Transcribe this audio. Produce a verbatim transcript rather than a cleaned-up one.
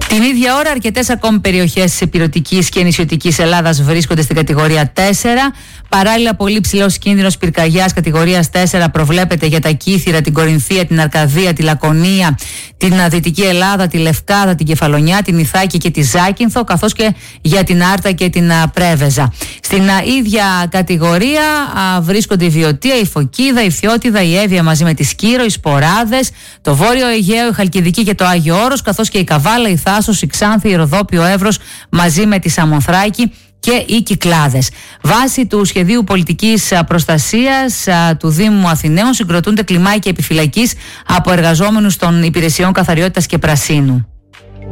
Την ίδια ώρα, αρκετές ακόμη περιοχές της ηπειρωτικής και νησιωτικής Ελλάδας βρίσκονται στην κατηγορία τέσσερα. Παράλληλα, πολύ ψηλός κίνδυνος πυρκαγιάς κατηγορίας τέσσερα προβλέπεται για τα Κύθυρα, την Κορινθία, την Αρκαδία, τη Λακωνία, την Δυτική Ελλάδα, τη Λευκάδα, την Κεφαλονιά, την Ιθάκη και τη Ζάκυνθο, καθώς και για την Άρτα και την Πρέβεζα. Στην ίδια κατηγορία βρίσκονται η Βιωτία, η Φωκίδα, η Φιώτιδα, η Εύβοια μαζί με τη Σκύρο, οι Σποράδες, το Βόρειο Αιγαίο, η Χαλκιδική και το Άγιο Όρος, καθώς και η Καβάλα, η Θάσος, η Ξάνθη, η Ροδόπη, ο Εύρος μαζί με τη Σαμοθράκη και οι Κυκλάδες. Βάσει του σχεδίου πολιτικής προστασίας του Δήμου Αθηναίων συγκροτούνται κλιμάκια επιφυλακής από εργαζόμενους των υπηρεσιών καθαριότητας και πρασίνου.